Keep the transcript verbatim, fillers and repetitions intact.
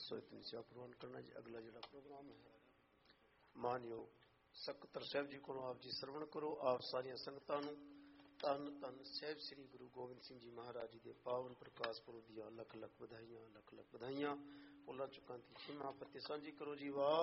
सो इतनी सेवा प्रवान करना जी। अगला जो प्रोग्राम है मानयोग सकतर साहब जी को आप जी श्रवण करो। आप सारिया संगतां नूं धन धन साहिब श्री गुरु गोबिंद सिंह जी महाराज जी के पावन प्रकाश पुरब दिया लख लख बधाइयां लख लख बधाइयां। भुलां चुकां दी क्षमा फतेह सांझी करो जी। वाह